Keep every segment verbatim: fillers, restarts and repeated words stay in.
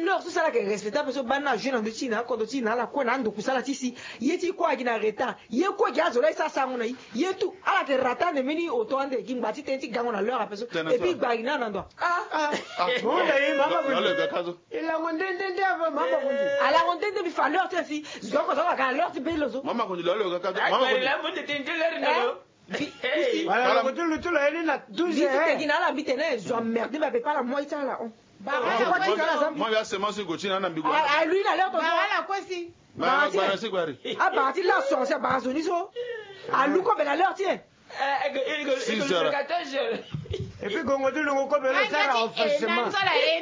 l'heure tout ça là que respectable parce que bana jeune en dessus na ko dessus na la ko na ndo kusala tisi yeti ko agina retard ye ko gazo là ça ça ngona yetu ala que rata de mini auto ande ki ngati tenti gango na l'heure parce et puis bagina na ndo ah ah bon d'ailleurs mama ko il a ngondé ndé mama ko ala ngondé de bi fa l'heure tesi zoko zoko ka l'heure ti belozo mama ko lo lo ka mama ko la mo tenti l'heure na voilà ko tout tout là il a douze heures bi tegina la bi tene zo merde ba pas la moi ça là moi ya seulement sur Gauthier na mbigo ah lui là l'heure voilà quoi si ba ba c'est quoi ah bah ti la son c'est ba zoni so ah lu ko be la l'heure tiens et puis gongo tu lungo ko be la sara officiellement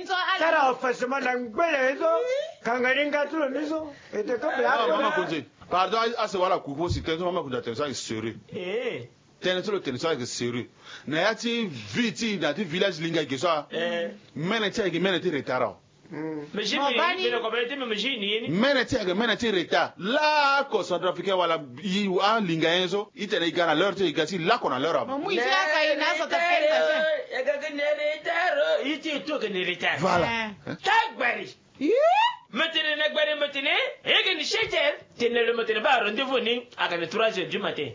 sara officiellement na ngwele eso kangaringa tu lo niso et te ko be ah mama konje pardon à ce voilà kuko si tenso mama konja tenso est sérieux eh tenso le tenso est sérieux na ya ti viti na ti village linga ke so eh mena ti ke mena ti retard mais j'ai mis le communauté mais j'ai ni mena ti ke mena ti retard la ko centre africain wala yi wa linga enzo itene igana leur ti igasi la ko na leur mo mu isi aka ina so ta fere ya ga ga ne retard iti to ke ne retard voilà tagbari maintenant na gbari maintenant et que ni cheter tenez le matin ba rendez-vous ni à trois heures du matin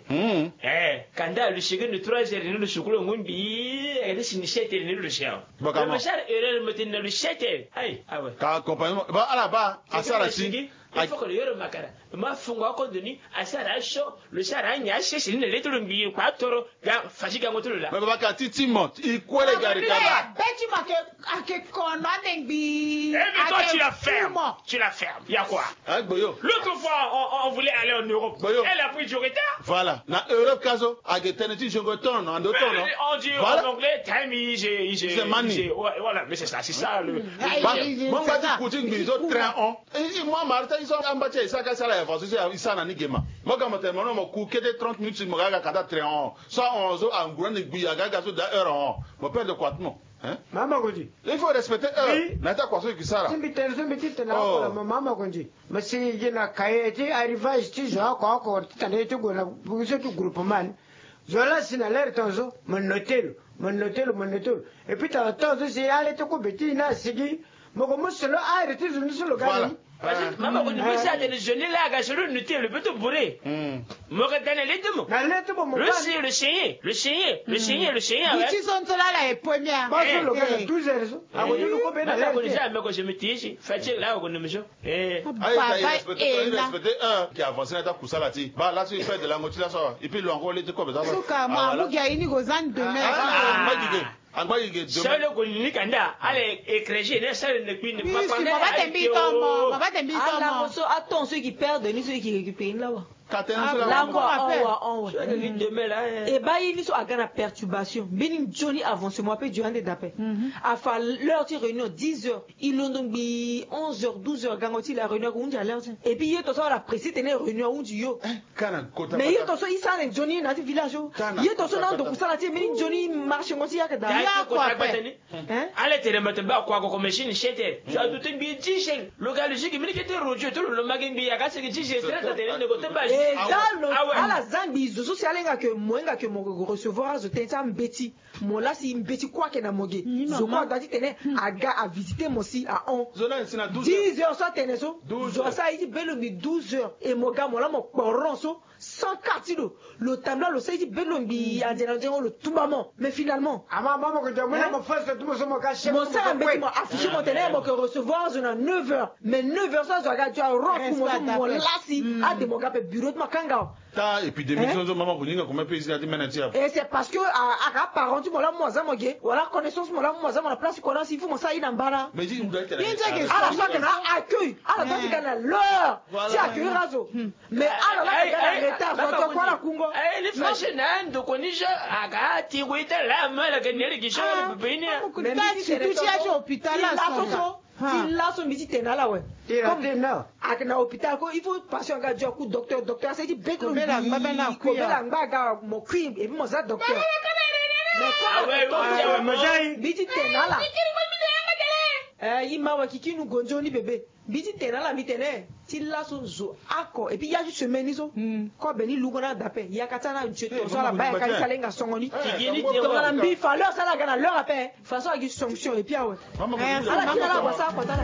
eh kanda le chigue de trois heures ni le chocolat ngumbi et le ni cheter ni le chien le machar erreur le matin le cheter ai ah ouais ka compagnon ba ala ba asara si il faut que le yoro makara ma fungo ko doni asara sho le chara nya cheche ni le tolo mbi kwa toro ga fashika ngotolo la ba ka titi mot ikwele gari kaba beti ma ke ake kono ndengbi et toi tu la fermes tu la fermes il y a quoi l'autre fois on, on voulait aller en Europe elle a pris du retard voilà na Europe kazo ageteneti jongoton en d'auton non on dit en anglais time j'ai j'ai voilà mais c'est ça c'est ça le bon va dire coaching biso train on et moi Martin ils sont ambaté ça ka sala avance ça na ni gema mo ga motel mo mo ku kede trente minutes mo ga ka train on ça on zo en grande gbi ga ga so da heure on mo perdre de quoi non hein mama konji il faut respecter heure na ta quoi so ki sala simbi tel simbi tit na ko mama konji masi jina kayeti arrivage ti jo ko ko tane ti gona buso tu groupement zola sina l'air tonzo mon hôtel mon hôtel mon hôtel et puis ta tonzo c'est aller te ko beti na sigi mo ko musolo a reti zunu solo gani maman on peut ça de jeune là ga sur le thé le petit bourré mo ga dans les deux mots le chien le chien le chien le chien le chien tu sont là la première ba so lo ga douze heures a ko lu ko be na la ko déjà mais ko je me tié fait là ko ne me eh ay respecter respecter un qui avance na ta kusala ti ba là tu fais de la motivation et puis l'encore les ko be ça suka ma mu ga ini go zan demain ah ma dige angba yige demain seul ko ni kanda ale écréger ne seul ne puis ne pas pas ma ba tembi tomo ma ba tembi tomo so attends ceux qui perdent ni ceux qui récupèrent là là et bah il y a une perturbation Benin Johnny avance moi peu durant des d'appel à faire l'heure de réunion dix heures ils l'ont donc bi onze heures douze heures gangoti la réunion où à l'heure et puis il y a tout ça la précise tenir réunion où du yo mais il y a tout ça il s'en est Johnny dans le village il y a tout ça dans donc ça la Benin Johnny marche comme si il y a que dans hein allez te remettre bas quoi comme machine chete tu as tout bi dix le gars le qui me dit que rojo tout le magin bi ya ka c'est que dix c'est très très ne côté pas à la Zambie, je suis allé à que moi, que mon recevoir, je t'ai dit un bêtis. Mon là, c'est une bêtis quoi qu'elle a mogué. Je crois que tu es à visiter moi aussi à on. dix heures, ça t'es so. douze heures. Ça, il dit belle douze heures. Et mon gars, moi là, mon coron, sans quartier. Le tableau, le ça, il dit belle en général, le tout maman. Mais finalement. Ah, maman, que tu as mon face, tout mon son caché. Mon ça, m'a affiché mon téléphone, que recevoir, je n'ai neuf heures. Mais neuf heures, ça, je regarde, tu as rencontré mon là, si. Ah, de mon gars, bureau de ma kanga. Et puis des missions de maman Kouninga comme un pays à dire. Et c'est parce que à parent tu m'as moi ça moi voilà connaissance moi là moi ça la place qu'on a s'il faut moi ça il en bas. Mais dis où doit être. À la fin qu'on a accueil à la fin qu'on a l'heure. C'est accueil raso. Mais à la fin qu'on a retard sur quoi la Congo. Eh les fâchés nan de connaître aga ti wita la mal que ne qui chante le pays. Mais si tu es à l'hôpital là. Il l'a son visite là ouais. Comme là. À na hôpital il faut patient gars du coup docteur docteur c'est dit bec le la mabana ku ya la ga mo ku et puis mo ça docteur. Mais quoi mais visite là. Eh il m'a wa kiki nous gonjo ni bébé. Visite là mitene. Il l'a son zo ako et puis il y a juste semaine iso. Ko beni lugona d'appel. Il y a katana je to so la ba ka salenga songoni. Donc la mbi fa leur ça la gana leur appel. Façon à sanction et puis ah ouais. Maman,